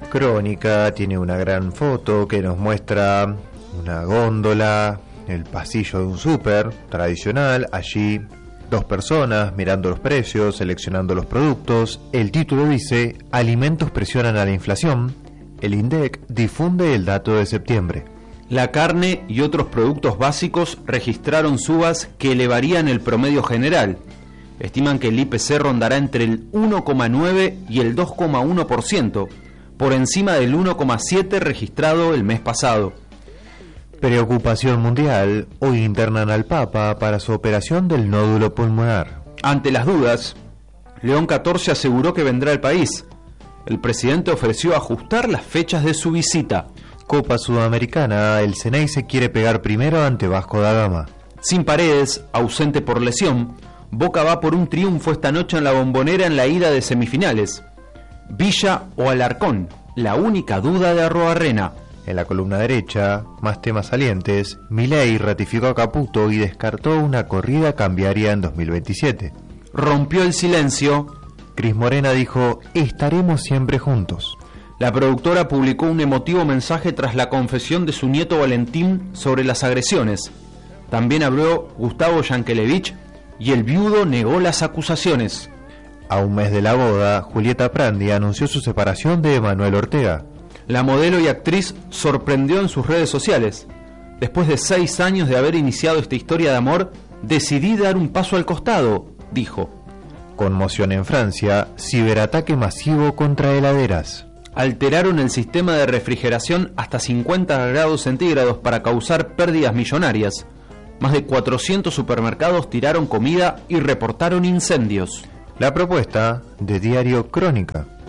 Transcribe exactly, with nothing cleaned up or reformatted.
Crónica tiene una gran foto que nos muestra una góndola, el pasillo de un súper tradicional, allí dos personas mirando los precios, seleccionando los productos. El título dice: alimentos presionan a la inflación. El INDEC difunde el dato de septiembre. La carne y otros productos básicos registraron subas que elevarían el promedio general. Estiman que el I P C rondará entre el uno coma nueve y el dos coma uno por ciento, por encima del uno coma siete por ciento registrado el mes pasado. Preocupación mundial: hoy internan al Papa para su operación del nódulo pulmonar. Ante las dudas, León catorce aseguró que vendrá al país. El presidente ofreció ajustar las fechas de su visita. Copa Sudamericana, el Ceney se quiere pegar primero ante Vasco da Gama. Sin Paredes, ausente por lesión, Boca va por un triunfo esta noche en la Bombonera en la ida de semifinales. Villa o Alarcón, la única duda de Arruabarrena. En la columna derecha, más temas salientes. Milei ratificó a Caputo y descartó una corrida cambiaria en dos mil veintisiete. Rompió el silencio. Cris Morena dijo: estaremos siempre juntos. La productora publicó un emotivo mensaje tras la confesión de su nieto Valentín sobre las agresiones. También habló Gustavo Yankelevich y el viudo negó las acusaciones. A un mes de la boda, Julieta Prandi anunció su separación de Emanuel Ortega. La modelo y actriz sorprendió en sus redes sociales. Después de seis años de haber iniciado esta historia de amor, decidí dar un paso al costado, dijo. Conmoción en Francia: ciberataque masivo contra heladeras. Alteraron el sistema de refrigeración hasta cincuenta grados centígrados para causar pérdidas millonarias. Más de cuatrocientos supermercados tiraron comida y reportaron incendios. La propuesta de Diario Crónica.